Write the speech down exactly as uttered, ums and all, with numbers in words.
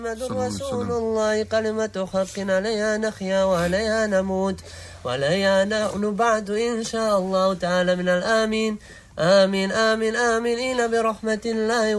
محمد رسول الله كلمة حق عليها نحيا وعليها نموت وعليها نحن بعد إن شاء الله تعالى من الآمين. آمين آمين آمين إلى برحمة الله.